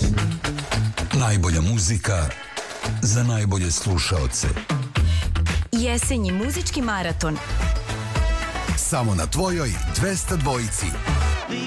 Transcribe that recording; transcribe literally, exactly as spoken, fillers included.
Najbolja muzika za najbolje slušaoce. Jesenji muzički maraton. Samo na tvojoj dvesta dvojici.